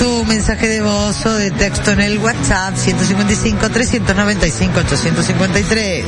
tu mensaje de voz o de texto en el WhatsApp 155-395-853.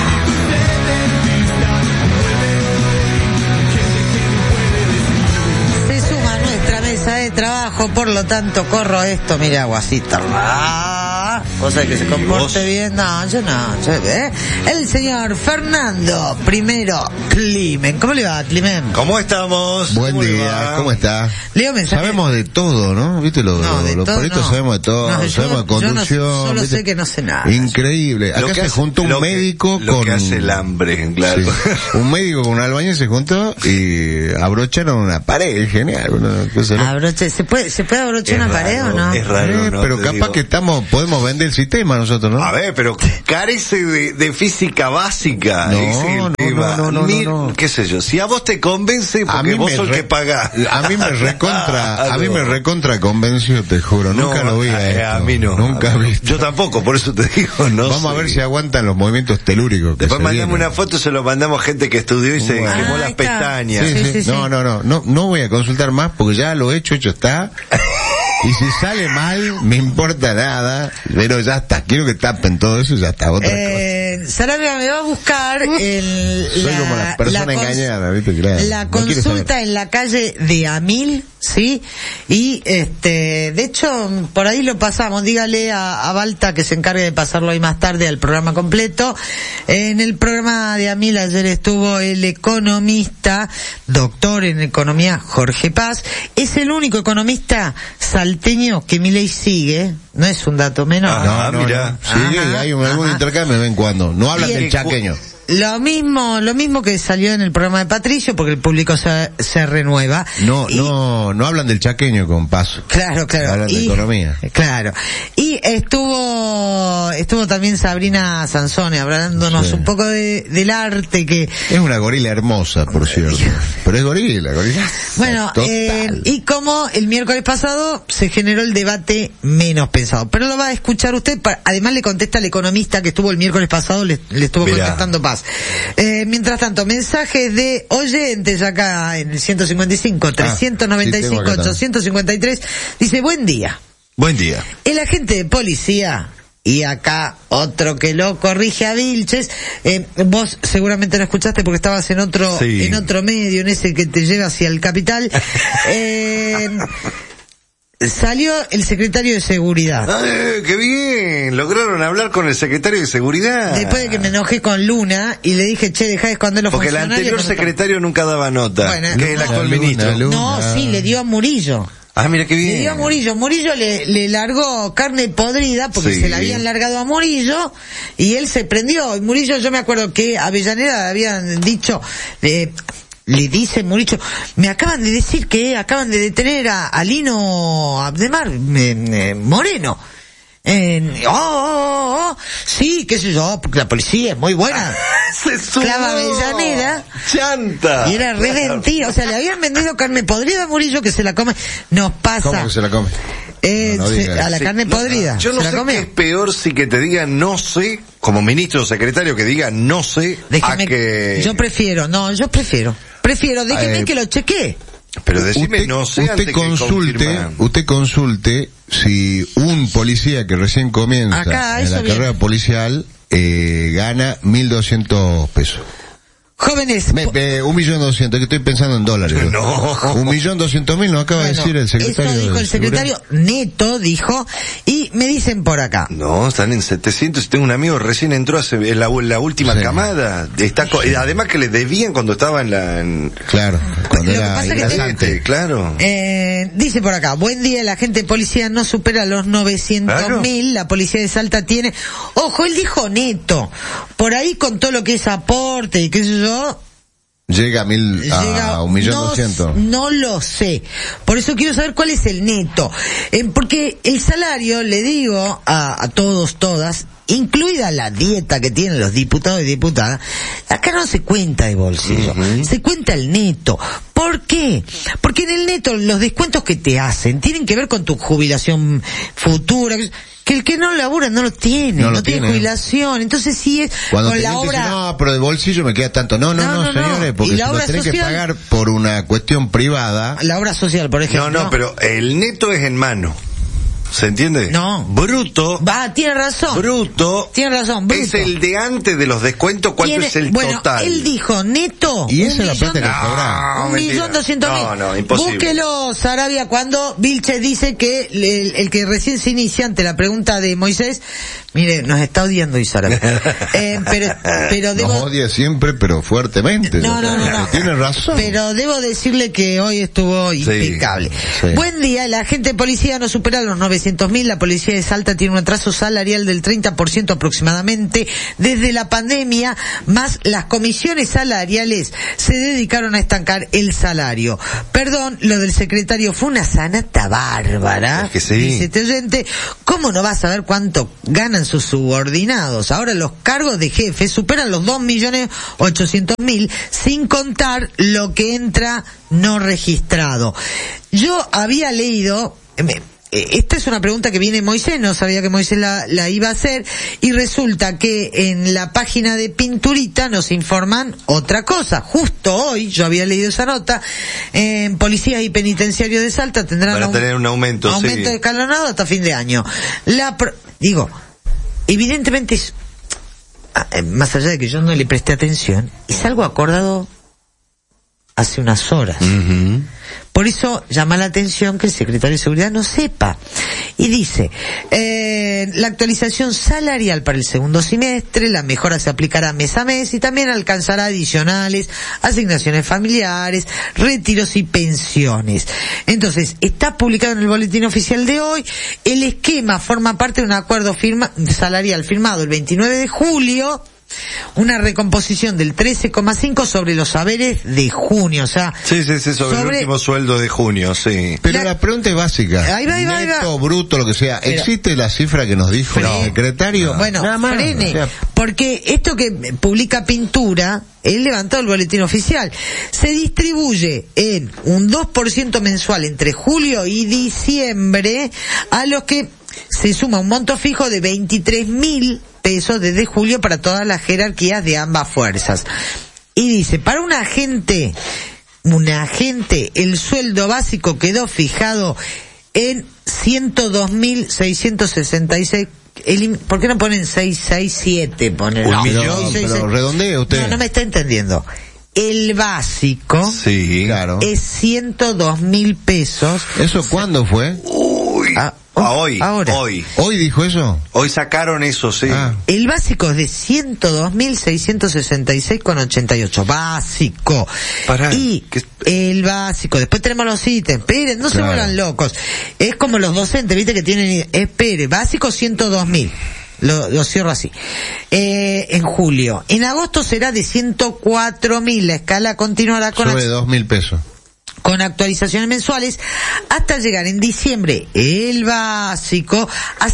Se suma a nuestra mesa de trabajo, por lo tanto corro esto, mira, guasita. Cosa de que se comporte bien. No, yo no. El señor Fernando Primero Climen. ¿Cómo le va, Climen? ¿Cómo estamos? Buen día, ¿cómo está? Leo mensaje. Sabemos de todo, ¿no? ¿Viste? Los peritos no. Sabemos de todo. No, sabemos de conducción. Yo solo sé que no sé nada. Increíble. Acá se juntó un médico con... Lo que hace el hambre, claro. Sí. Un médico con un albañil se juntó y abrocharon una pared. Genial. ¿Se puede abrochar una pared o no? Es raro, no, pero capaz que podemos vender el sistema nosotros, ¿no? A ver, pero carece de física básica. No. ¿Qué sé yo? Si a vos te convence, porque vos sos el que pagás. A mí me recontra convenció, te juro. Nunca lo vi a mí no. Nunca vi. Yo tampoco, por eso te digo, no. Vamos a ver si aguantan los movimientos telúricos. Después mandamos una foto, se lo mandamos a gente que estudió y se quemó las pestañas. Sí. No voy a consultar más porque ya lo hecho está. Y si sale mal, me importa nada, pero ya está, quiero que tapen todo eso y ya está, otra cosa. Sarabia me va a buscar Soy como la persona engañada, ¿viste? Claro. La consulta en la calle de Amil, ¿sí? Y de hecho, por ahí lo pasamos, dígale a Balta que se encargue de pasarlo ahí más tarde al programa completo. En el programa de Amil ayer estuvo el economista, doctor en economía, Jorge Paz. Es el único economista salteño que Milei sigue, no es un dato menor. Mira. Sigue, hay algún intercambio de vez en cuando. No hablan del chaqueño. Lo mismo que salió en el programa de Patricio, porque el público se renueva. No hablan del chaqueño con Paso. Claro. Hablan de economía. Claro. Y estuvo también Sabrina Sansone hablándonos un poco del arte que... Es una gorila hermosa, por cierto. Pero es gorila. Bueno, y como el miércoles pasado se generó el debate menos pensado. Pero lo va a escuchar usted, además le contesta el economista que estuvo el miércoles pasado, le estuvo contestando Paz. Mientras tanto, mensajes de oyentes acá en el 155-395-853. Dice, buen día. Buen día. El agente de policía, y acá otro que lo corrige a Vilches, vos seguramente lo escuchaste porque estabas en otro medio, en ese que te lleva hacia el capital. Salió el secretario de Seguridad. ¡Qué bien! Lograron hablar con el secretario de Seguridad. Después de que me enojé con Luna y le dije, dejá de esconder los funcionarios. Porque el anterior secretario nunca daba nota. Bueno, que es el actual ministro. No, sí, le dio a Murillo. Mira qué bien. Le dio a Murillo. Murillo le largó carne podrida porque se la habían largado a Murillo y él se prendió. Y Murillo, yo me acuerdo que a Avellaneda habían dicho... Le dice Murillo, me acaban de decir que acaban de detener a Lino Abdemar Moreno. Sí, qué sé yo, porque la policía es muy buena. Se sumó. Clava Avellaneda. Chanta. Y era re mentira. O sea, le habían vendido carne podrida a Murillo que se la come. Nos pasa. ¿Cómo que se la come? A la carne podrida. Yo no sé qué es peor si que te diga no sé, como ministro o secretario que diga no sé, Yo prefiero, déjeme que lo chequee. Pero decime no sé antes usted consulte si un policía que recién comienza en la carrera policial gana 1.200 pesos. Jóvenes, 1.200.000, que estoy pensando en dólares. No. 1.200.000 nos acaba de decir el secretario. Eso dijo el secretario, neto dijo, y me dicen por acá. No, están en 700, tengo un amigo recién entró en la última camada, además que le debían cuando estaba Claro, cuando era ingresante, claro. Dice por acá, buen día, la agente de policía no supera los 900.000, la policía de Salta tiene, ojo, él dijo neto, por ahí con todo lo que es aporte y qué sé yo, llega a 1.200.000. No lo sé. Por eso quiero saber cuál es el neto. Porque el salario, le digo a todos, todas, incluida la dieta que tienen los diputados y diputadas, acá no se cuenta de bolsillo, se cuenta el neto. ¿Por qué? Porque en el neto los descuentos que te hacen tienen que ver con tu jubilación futura, que el que no labura no lo tiene, no tiene jubilación. Entonces sí es cuando con la obra. Dice, no, pero de bolsillo me queda tanto. No, señores, porque si lo tenés que pagar por una cuestión privada. La obra social, por ejemplo. No, pero el neto es en mano. ¿se entiende? No. Bruto. Tiene razón. Bruto. Tiene razón, bruto. Es el de antes de los descuentos, ¿cuánto es el total? Él dijo neto. Y esa es la plata que cobra. 1.200.000. No, imposible. Búsquelo, Sarabia, cuando Vilches dice que el que recién se inicia ante la pregunta de Moisés, mire, nos está odiando hoy Sarabia. Pero debo... Nos odia siempre, pero fuertemente. No. Tiene razón. Pero debo decirle que hoy estuvo impecable. Sí. Buen día, el agente de policía no supera los 900.000, la policía de Salta tiene un atraso salarial del 30% aproximadamente desde la pandemia, más las comisiones salariales se dedicaron a estancar el salario. Perdón, lo del secretario fue una sanata bárbara. Es que sí. Dice este oyente, ¿cómo no vas a ver cuánto ganan sus subordinados? Ahora los cargos de jefe superan los 2.800.000 sin contar lo que entra no registrado. Yo había leído, esta es una pregunta que viene Moisés, no sabía que Moisés la iba a hacer, y resulta que en la página de Pinturita nos informan otra cosa. Justo hoy, yo había leído esa nota, en policías y penitenciarios de Salta tendrán tener un aumento escalonado hasta fin de año. Evidentemente es, más allá de que yo no le presté atención, es algo acordado hace unas horas. Uh-huh. Por eso llama la atención que el secretario de Seguridad no sepa. Y dice, la actualización salarial para el segundo semestre, la mejora se aplicará mes a mes y también alcanzará adicionales, asignaciones familiares, retiros y pensiones. Entonces, está publicado en el boletín oficial de hoy. El esquema forma parte de un acuerdo salarial firmado el 29 de julio, una recomposición del 13,5 sobre los saberes de junio, o sea... Sí, sobre el último sueldo de junio, sí. Pero la pregunta es básica. Ahí va. Neto, bruto, lo que sea. Pero, ¿existe la cifra que nos dijo el secretario? Bueno, nada más. frene, O sea, porque esto que publica Pintura, él levantó el boletín oficial, se distribuye en un 2% mensual entre julio y diciembre, a los que se suma un monto fijo de 23.000 pesos desde julio para todas las jerarquías de ambas fuerzas. Y dice, para un agente, el sueldo básico quedó fijado en 102.666. ¿Por qué no ponen 667? Ponen un millón, pero redondea usted. No me está entendiendo. El básico claro, es 102.000 pesos. ¿Eso cuándo fue? Hoy. ¿Hoy dijo eso? Hoy sacaron eso, sí. El básico es de 102.666,88. Básico. El básico. Después tenemos los ítems. Esperen, no se vuelvan locos. Es como los docentes, viste, que tienen... Espere, básico 102.000. Lo cierro así. En julio. En agosto será de 104.000. La escala continuará con... Sobre 2.000 pesos. Con actualizaciones mensuales, hasta llegar en diciembre el básico a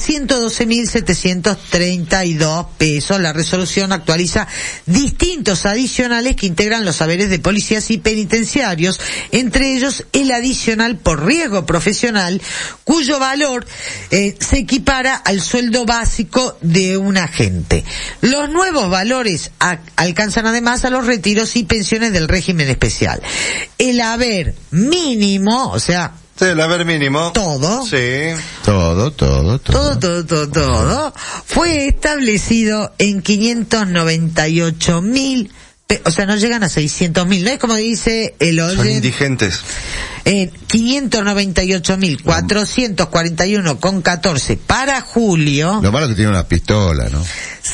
112.732 pesos. La resolución actualiza distintos adicionales que integran los saberes de policías y penitenciarios, entre ellos el adicional por riesgo profesional, cuyo valor se equipara al sueldo básico de un agente. Los nuevos valores alcanzan además a los retiros y pensiones del régimen especial. El haber mínimo, o sea... Sí, el haber mínimo. Todo. Sí. Todo. Fue establecido en 598.000, o sea, no llegan a 600.000, ¿no? Es como dice el oyente. Son indigentes. 598.441,14 para julio. Lo malo que tiene una pistola, ¿no?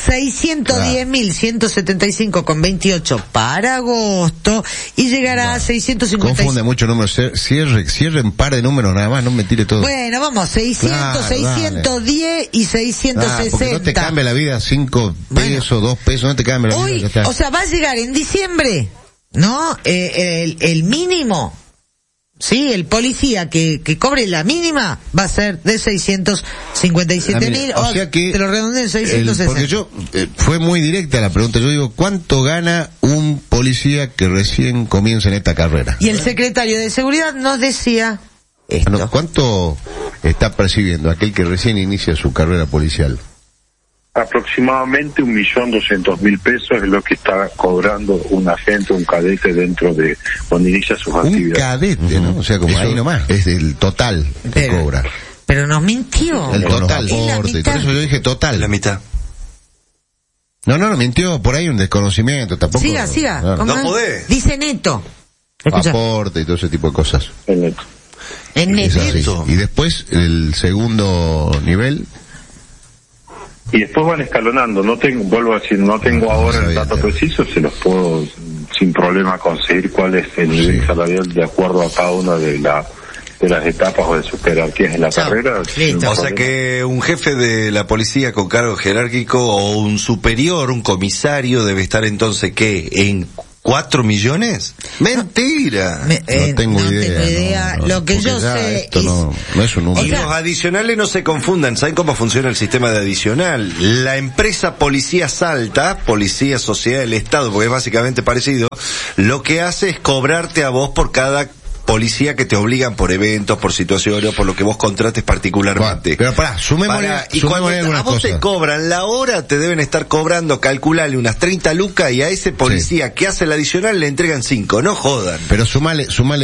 610.175,28 para agosto y llegará a 650. Confunde mucho números. Cierren par de números nada más, no me tire todo. Bueno, vamos, 600, 610 y 660. Porque no te cambia la vida 5 pesos, 2 pesos, no te cambia la vida. O sea, va a llegar en diciembre, ¿no? El mínimo. Sí, el policía que cobre la mínima va a ser de 657.000, o sea que te lo redondeo en 660. Porque fue muy directa la pregunta. Yo digo, ¿cuánto gana un policía que recién comienza en esta carrera? Y el secretario de Seguridad nos decía esto. ¿Cuánto está percibiendo aquel que recién inicia su carrera policial? Aproximadamente 1.200.000 pesos es lo que está cobrando un agente, un cadete dentro de cuando inicia sus actividades. Un cadete, ¿no? O sea, como eso, ahí nomás. Es el total que cobra. Pero nos mintió. El Es total. la Por mitad. eso yo dije total. La mitad. No, mintió, por ahí un desconocimiento, tampoco. Siga. Claro. ¿Cómo No es? podés. Dice neto. Escucha. Aporte y todo ese tipo de cosas. El neto. En Es neto. así. Neto. Y después, el segundo nivel, Y después van escalonando. Vuelvo a decir, no tengo ahora el sabía, dato claro. preciso, se los puedo sin problema conseguir cuál es el nivel salarial de acuerdo a cada una de las etapas o de sus jerarquías en la Chao. carrera. Listo. sin O sea problema. que un jefe de la policía con cargo jerárquico o un superior, un comisario, debe estar entonces, ¿qué? ¿En 4 millones? ¡Mentira! no tengo idea. No, Lo que porque yo ya sé esto es... no es un número. Y los adicionales no se confundan, ¿saben cómo funciona el sistema de adicional? La empresa Policía Salta, Policía Sociedad del Estado, porque es básicamente parecido, lo que hace es cobrarte a vos por cada policía que te obligan por eventos, por situaciones, por lo que vos contrates particularmente. Pero pará, sumémosle Y cuando sumémosle a algunas vos te cosas. cobran la hora, te deben estar cobrando, calculale unas 30 lucas y a ese policía que hace el adicional le entregan 5, no jodan. Pero sumale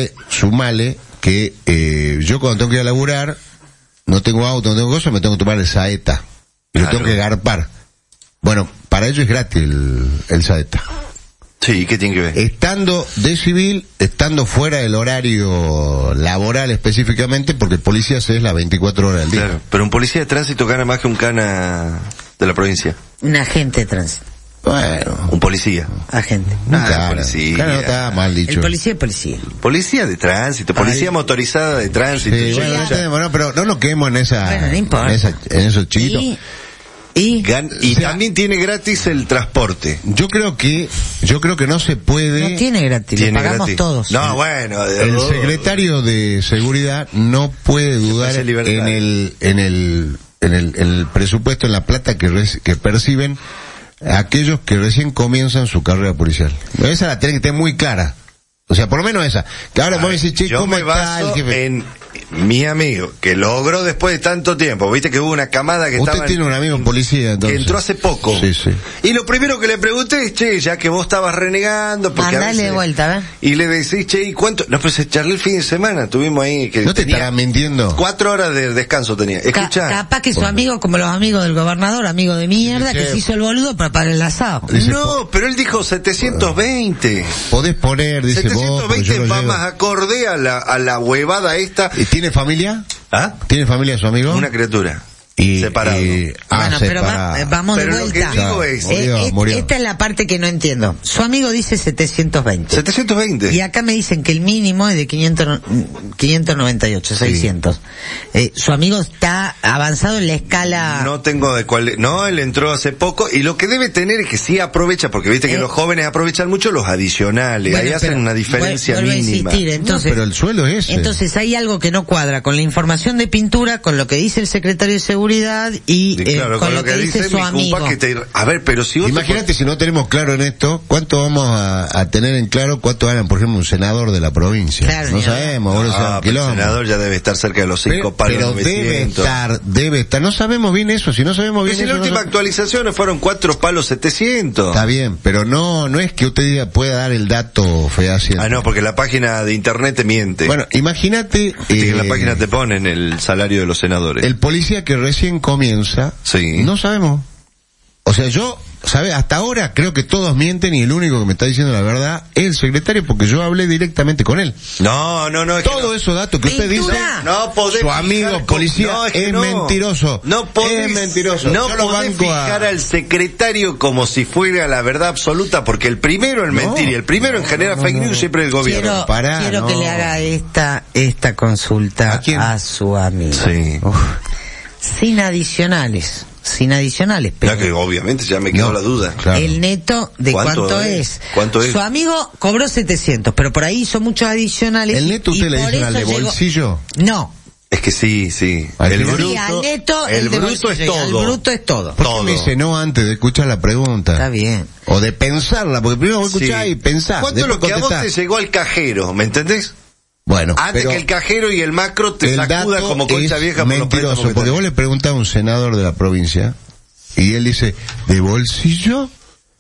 que yo cuando tengo que ir a laburar, no tengo auto, no tengo cosas, me tengo que tomar el saeta. Y lo Claro. tengo que garpar. Bueno, para ellos es gratis el saeta. Sí, ¿qué tiene que ver? Estando de civil, estando fuera del horario laboral específicamente, porque el policía se es las 24 horas del día. Claro, pero un policía de tránsito gana más que un cana de la provincia. Un agente de tránsito. Bueno, Un policía. Agente. nunca. policía. Claro, no está mal dicho. El policía es policía. Policía de tránsito, policía motorizada de tránsito. Sí, bueno, ya. entendemos, no, pero no nos quedemos en esa, Bueno, no importa. en esos chiquitos. Y Y O sea, también tiene gratis el transporte. Yo creo que no se puede. no tiene gratis, lo Tiene pagamos gratis. todos. No, bueno. El secretario de seguridad no puede dudar Esa libertad. en el presupuesto, en la plata que perciben aquellos que recién comienzan su carrera policial. Esa la tiene que tener muy clara. O sea, por lo menos esa. Que ahora vos decís, che, yo ¿cómo me está el baso jefe? en mi amigo, que logró después de tanto tiempo. Viste que hubo una camada que Usted estaba... tiene un amigo en policía, que entonces. entró hace poco. Sí, sí. Y lo primero que le pregunté es, che, ya que vos estabas renegando, porque a Mandale de veces- vuelta, ¿ves? Y le decís, che, ¿y cuánto? No, pues charlé el fin de semana, tuvimos ahí que ¿No te tenía estarán mintiendo? 4 horas de descanso tenía. Escuchá. Capaz que su amigo, como los amigos del gobernador, amigo de mierda, Dice, que se hizo el boludo para pagar el asado. Dice, No, pero él dijo 720. podés poner, dice vos, porque yo 720 lo va llevo. más acorde a la huevada esta. ¿Y tiene familia? ¿Ah? ¿Tiene familia su amigo? Una criatura. Y, separado. Bueno, pero vamos Pero de lo vuelta. que digo es- Murió. Esta es la parte que no entiendo. Su amigo dice 720. 720. Y acá me dicen que el mínimo es de 598, 600. Su amigo está avanzado en la escala... No tengo de cuál. No, él entró hace poco y lo que debe tener es que sí aprovecha, porque viste que los jóvenes aprovechan mucho los adicionales. Bueno, ahí hacen pero una diferencia vuelvo a mínima. insistir, entonces, pero el sueldo es ese. entonces hay algo que no cuadra con la información de pintura, con lo que dice el secretario de seguridad y claro, con lo que dice su mi amigo. compa a ver, pero si otro... Imagínate si no tenemos claro en esto, ¿cuánto vamos a tener en claro cuánto ganan, por ejemplo, un senador de la provincia? Claro, no ni sabemos, ahora sea un pero el quilombo. senador ya debe estar cerca de los 5 palos Pero 900. debe estar, no sabemos bien eso, si no sabemos bien Pues en eso, la última no- actualización fueron 4 palos 700. Está bien, pero no es que usted diga, pueda dar el dato fehaciente. Ah, no, porque la página de internet te miente. Bueno, imagínate, Viste que en la página te ponen el salario de los senadores. el policía que recién comienza, Sí. no sabemos. O sea, hasta ahora creo que todos mienten y el único que me está diciendo la verdad es el secretario, porque yo hablé directamente con él. No, es que Todo no. esos datos que usted dice, Pintura. No podés su fijar amigo con- policía No, que es no. mentiroso. No podés, es mentiroso. No Yo lo podés banco fijar al secretario como si fuera la verdad absoluta, porque el primero en mentir y el primero en generar fake news siempre es el gobierno. Quiero que le haga esta consulta ¿A quién? su amigo. Sí. Sin adicionales, pero Ya que obviamente ya me quedó No, la duda. claro. el neto de cuánto es. ¿Cuánto es? Su amigo cobró 700, pero por ahí hizo muchos adicionales. ¿El neto y usted le por dice eso al de llegó- bolsillo? No. Es que sí. Al El final- bruto, Sí, al neto, el de bruto es bolsillo, todo. El bruto es todo. ¿Por qué Todo. me dice no antes de escuchar la pregunta? Está bien. O de pensarla, porque primero vos escuchás Sí. y pensás. ¿Cuánto es lo después que a vos te contestás. llegó al cajero? ¿Me entendés? Bueno, Antes pero que el cajero y el macro te el sacuda dato como concha es vieja por los mentiroso, préstamos que porque vos tenés. le preguntás a un senador de la provincia y él dice, ¿de bolsillo?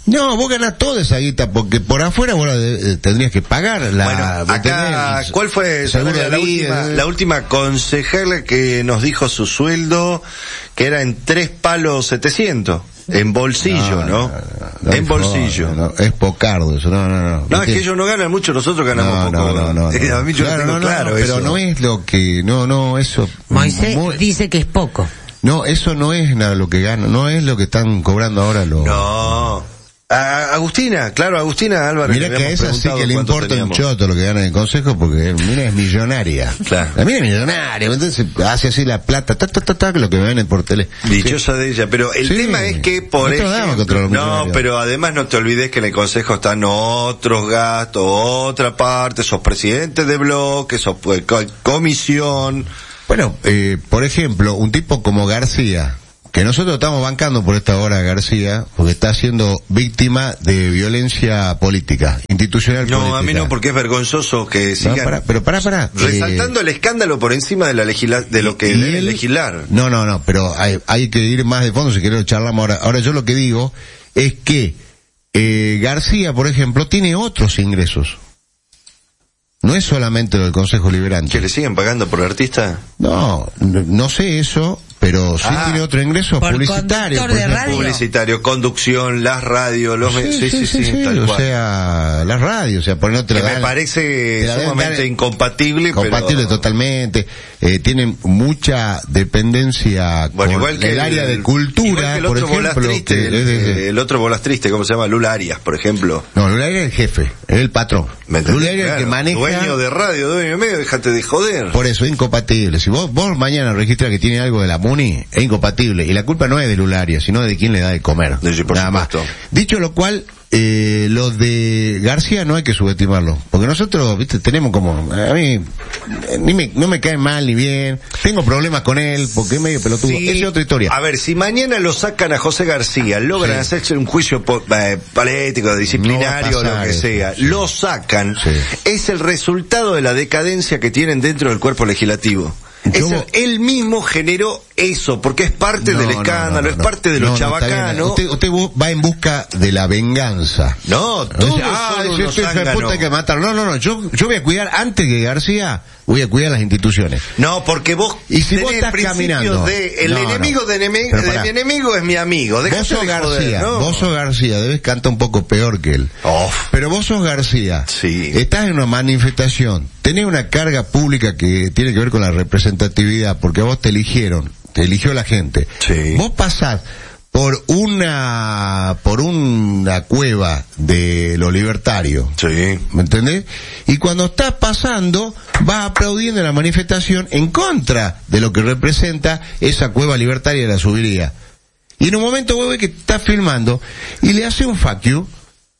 No, vos ganás toda esa guita, porque por afuera vos tendrías que pagar la... Bueno, acá, ¿cuál fue la última concejala que nos dijo su sueldo? Que era en 3 palos 700. En bolsillo, ¿no? En bolsillo. No, es pocardo eso, no. No, es que ellos no ganan mucho, nosotros ganamos poco. No. A mí yo claro, lo tengo claro eso. Pero no es lo que, eso... Moisés dice que es poco. No, eso no es nada lo que ganan, no es lo que están cobrando ahora los... No. Agustina Álvarez. Mira que a esa sí que le importa un choto lo que gana en el consejo, porque mira es millonaria. Claro. La mina es millonaria, entonces hace así la plata, lo que me ven por tele. Dichosa de ella, pero el tema es que por ejemplo, no, pero además no te olvides que en el consejo están otros gastos, otra parte, sos presidente de bloque, sos comisión. Bueno, por ejemplo, un tipo como García, que nosotros estamos bancando por esta hora García, porque está siendo víctima de violencia política, institucional política. No, a mí no, porque es vergonzoso que sigan... Pero pará. Resaltando el escándalo por encima de de lo que debe legislar. No, pero hay que ir más de fondo, si querés lo charlamos ahora. Ahora yo lo que digo es que García, por ejemplo, tiene otros ingresos. No es solamente lo del Consejo Liberante. ¿Que le siguen pagando por artista? No sé eso, pero sí tiene otro ingreso publicitario. Por ejemplo. Publicitario, conducción, las radios, los... Sí, tal cual. O sea, las radios, o sea, por no te me parece sumamente incompatible. Compatible totalmente. Tienen mucha dependencia con igual que el área de cultura, por ejemplo. El otro bolas triste, ¿cómo se llama? Lula Arias, por ejemplo. No, Lula Arias es el jefe, es el patrón. Lula Arias es el que maneja... Dueño de radio, dueño de medio, déjate de joder. Por eso, es incompatible. Si vos mañana registras que tiene algo de la MUNI, es incompatible. Y la culpa no es de Lula Arias, sino de quién le da de comer. Sí, nada más. Dicho lo cual, lo de García no hay que subestimarlo. Porque nosotros, tenemos como... A mí no me cae mal ni bien. Tengo problemas con él, porque es medio pelotudo. Sí. Esa es otra historia. A ver, si mañana lo sacan a José García, logran hacerse un juicio político, disciplinario, lo que sea, lo sacan, es el resultado de la decadencia que tienen dentro del cuerpo legislativo. Él mismo generó eso, porque es parte del escándalo, es parte de los chabacanos. Usted va en busca de la venganza. No, puta hay que matarlo. No, yo voy a cuidar, antes que García, voy a cuidar las instituciones. No, porque vos, y si vos estás caminando, enemigo de mi enemigo es mi amigo. Vos sos García, debes cantar un poco peor que él. Pero vos sos García, estás en una manifestación, tenés una carga pública que tiene que ver con la representatividad, porque a vos te eligieron, te eligió la gente. Vos pasás por una cueva de lo libertario. ¿Me entendés? Y cuando estás pasando, vas aplaudiendo la manifestación en contra de lo que representa esa cueva libertaria de la subiría. Y en un momento vos ves que estás filmando y le hace un fuck you,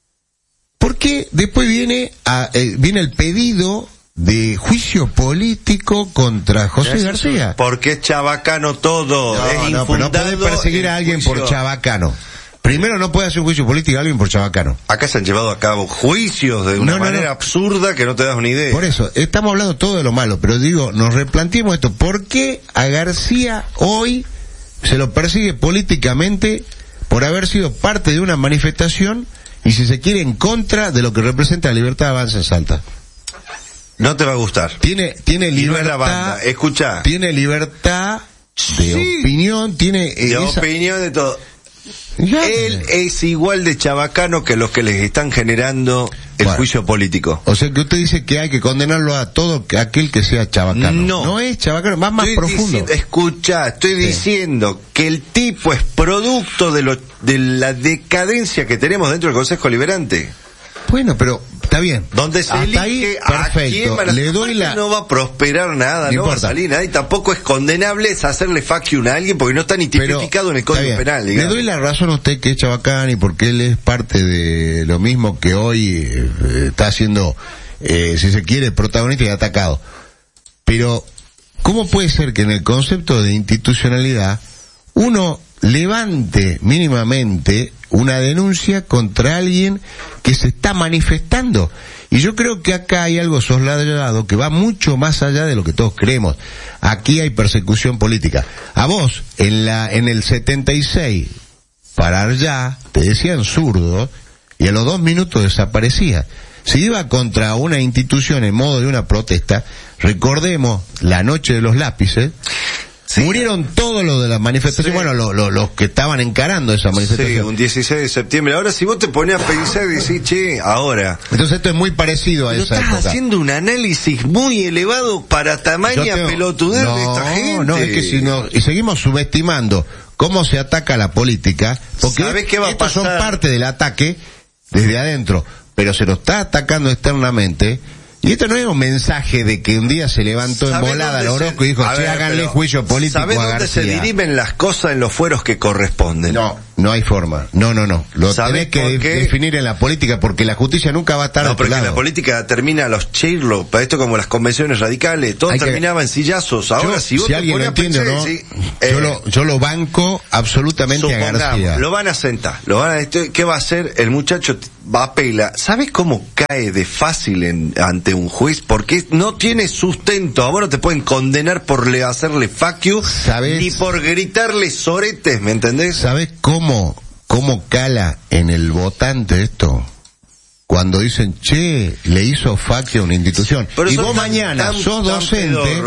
porque después viene el pedido de juicio político contra José García. Porque es chabacano todo. Es infundado. Pero no puede perseguir a alguien por chabacano. Primero, no puede hacer un juicio político a alguien por chabacano. Acá se han llevado a cabo juicios de una manera absurda que no te das una idea. Por eso, estamos hablando todo de lo malo, pero digo, nos replanteemos esto. ¿Por qué a García hoy se lo persigue políticamente por haber sido parte de una manifestación y, si se quiere, en contra de lo que representa la libertad de Avanza en Salta? No te va a gustar. Tiene libertad. No es la banda. Escuchá. Tiene libertad de opinión, tiene opinión de todo. Él es igual de chabacano que los que les están generando el juicio político. O sea que usted dice que hay que condenarlo a todo aquel que sea chabacano. No es chabacano, va más profundo. Estoy diciendo que el tipo es producto de la decadencia que tenemos dentro del Consejo Liberante. Bueno, pero está bien. Donde se elige ahí, perfecto. Le doy no va a prosperar nada, no va a salir nada, y tampoco es condenable hacerle fuck you a alguien porque no está ni tipificado en el Código Penal, digamos. Le doy la razón a usted que es chabacán y porque él es parte de lo mismo que hoy está haciendo, si se quiere, protagonista y atacado. Pero, ¿cómo puede ser que en el concepto de institucionalidad uno levante mínimamente una denuncia contra alguien que se está manifestando? Y yo creo que acá hay algo soslayado que va mucho más allá de lo que todos creemos. Aquí hay persecución política. A vos, en el 76, parar ya, te decían zurdo, y a los 2 minutos desaparecía. Si iba contra una institución en modo de una protesta, recordemos la noche de los lápices, sí. Murieron todos los de la manifestación, sí. Bueno, los que estaban encarando esa manifestación. Sí, un 16 de septiembre. Ahora, si vos te ponías a pensar y decís, che, ahora. Entonces esto es muy parecido a esa época. Estás haciendo un análisis muy elevado para tamaña pelotudez de esta gente. No, es que y seguimos subestimando cómo se ataca la política, porque ¿sabés qué va a pasar? Son parte del ataque desde adentro, pero se lo está atacando externamente. Y esto no es un mensaje de que un día se levantó en volada el Orozco y dijo, che, háganle juicio político a García. ¿Sabés dónde se dirimen las cosas en los fueros que corresponden? No hay forma. No. Lo tenés que definir en la política, porque la justicia nunca va a estar a tu lado. No, porque la política termina a los chirlos, para esto como las convenciones radicales, todo terminaba en sillazos. Ahora, si alguien lo entiende, ¿no? Yo lo banco absolutamente a García. Lo van a sentar. ¿Qué va a hacer? El muchacho va a pela. ¿Sabes cómo cae de fácil ante un juez? Porque no tiene sustento. A vos no te pueden condenar por hacerle fuck you, ni por gritarle soretes, ¿me entendés? ¿Sabés cómo cala en el votante esto? Cuando dicen, che, le hizo fuck you a una institución. Pero y vos mañana sos docente,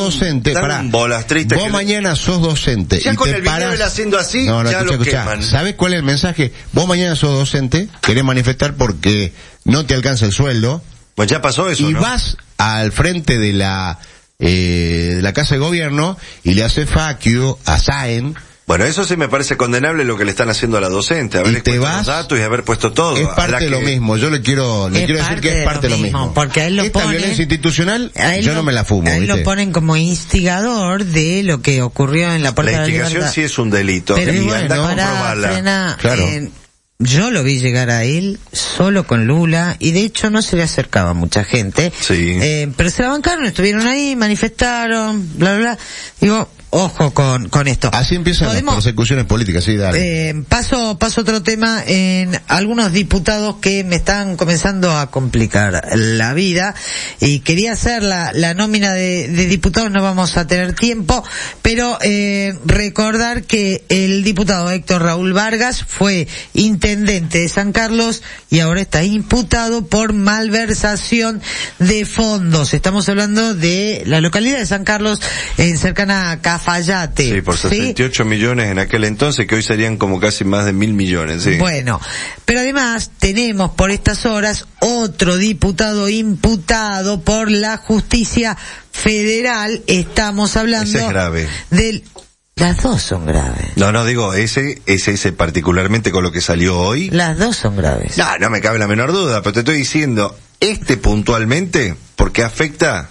vos mañana sos docente. Ya y con te el paras, video haciendo así, ya lo queman. ¿Sabés cuál es el mensaje? Vos mañana sos docente, querés manifestar porque no te alcanza el sueldo. Pues ya pasó eso, y ¿no? Vas al frente de la Casa de Gobierno y le hace fuck you a Sáenz. Bueno, eso sí me parece condenable lo que le están haciendo a la docente, haber puesto los datos y haber puesto todo. Es parte de lo mismo, yo le quiero decir que es parte de lo mismo. Porque a él esta violencia institucional, yo no me la fumo. A él lo ponen como instigador de lo que ocurrió en la Puerta de la Libertad. La instigación sí es un delito, pero y bueno, anda a comprobarla. Claro. Yo lo vi llegar a él solo con Lula y de hecho no se le acercaba mucha gente. Sí. Pero se la bancaron, estuvieron ahí, manifestaron, bla, bla, bla. Digo, ojo con esto. Así empiezan las persecuciones políticas, sí, dale. Paso otro tema en algunos diputados que me están comenzando a complicar la vida y quería hacer la nómina de diputados, no vamos a tener tiempo, pero recordar que el diputado Héctor Raúl Vargas fue intendente de San Carlos y ahora está imputado por malversación de fondos. Estamos hablando de la localidad de San Carlos, cercana a Cafayate. Sí, por 68 millones en aquel entonces, que hoy serían como casi más de 1.000 millones, sí. Bueno, pero además tenemos por estas horas otro diputado imputado por la justicia federal. Estamos hablando... Ese es grave. Las dos son graves. No, digo, ese particularmente con lo que salió hoy. Las dos son graves. No me cabe la menor duda, pero te estoy diciendo, puntualmente, porque afecta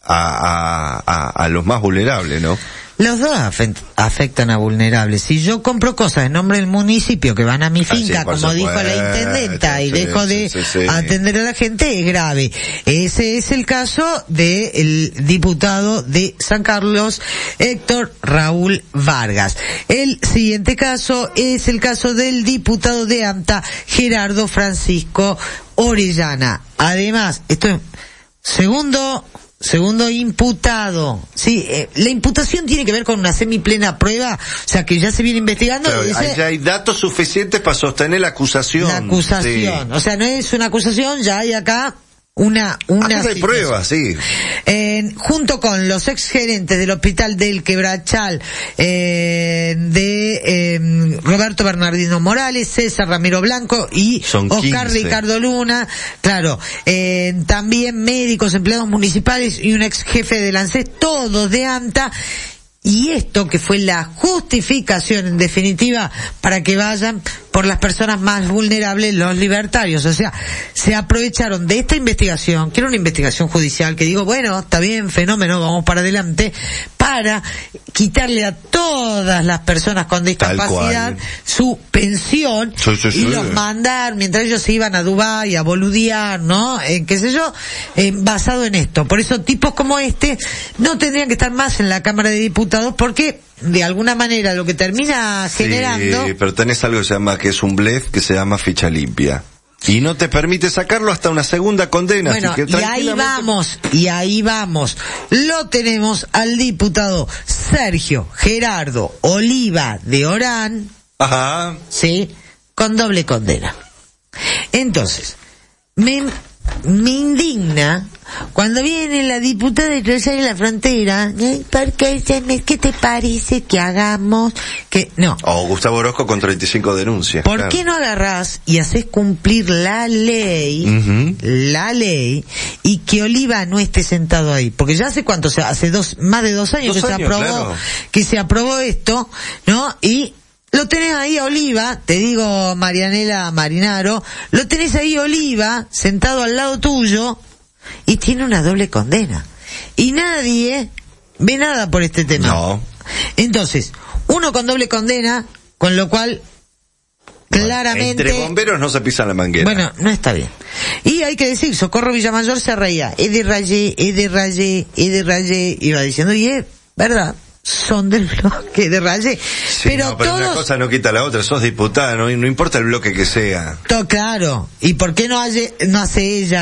a los más vulnerables, ¿no? Los dos afectan a vulnerables. Si yo compro cosas en nombre del municipio que van a mi finca, sí, como supuesto, dijo la intendenta, y dejo de atender a la gente, es grave. Ese es el caso del diputado de San Carlos, Héctor Raúl Vargas. El siguiente caso es el caso del diputado de AMTA, Gerardo Francisco Orellana. Además, esto es segundo imputado. Sí, la imputación tiene que ver con una semiplena prueba, o sea que ya se viene investigando. Claro, ya hay datos suficientes para sostener la acusación. La acusación, sí. O sea, no es una acusación, ya hay acá una hay pruebas, sí. Junto con los exgerentes del Hospital del Quebrachal, Roberto Bernardino Morales, César Ramiro Blanco y son Oscar 15. Ricardo Luna, claro, también médicos, empleados municipales y un ex jefe del ANSES, todos de AMTA. Y esto que fue la justificación en definitiva para que vayan por las personas más vulnerables, los libertarios. O sea, se aprovecharon de esta investigación, que era una investigación judicial, que digo, bueno, está bien, fenómeno, vamos para adelante, para quitarle a todas las personas con discapacidad su pensión y los mandar, mientras ellos se iban a Dubái a boludear, ¿no? Qué sé yo, basado en esto. Por eso tipos como este no tendrían que estar más en la Cámara de Diputados, porque de alguna manera lo que termina generando... Sí, pero tenés algo que es un blef, que se llama ficha limpia. Y no te permite sacarlo hasta una segunda condena. Bueno, así que y ahí vamos. Lo tenemos al diputado Sergio Gerardo Oliva de Orán. Ajá. ¿sí? Con doble condena. Entonces, me indigna cuando viene la diputada de Rosario de la Frontera, porque ¿qué te parece que hagamos? Que no. O Gustavo Orozco con 35 denuncias. ¿Por claro. qué no agarrás y haces cumplir la ley, y que Oliva no esté sentado ahí? Porque ya hace cuánto, hace más de 2 años, claro. que se aprobó esto, ¿no? Y lo tenés ahí a Oliva, te digo Marianela Marinaro, lo tenés ahí Oliva, sentado al lado tuyo, y tiene una doble condena. Y nadie ve nada por este tema. No. Entonces, uno con doble condena, con lo cual, claramente... Entre bomberos no se pisan la manguera. Bueno, no está bien. Y hay que decir, Socorro Villamayor se reía, Rayé, iba diciendo, y es verdad, son del bloque de Rayé. Sí, pero pero todos... una cosa no quita la otra, sos diputada, no importa el bloque que sea. Claro. ¿Y por qué no hace ella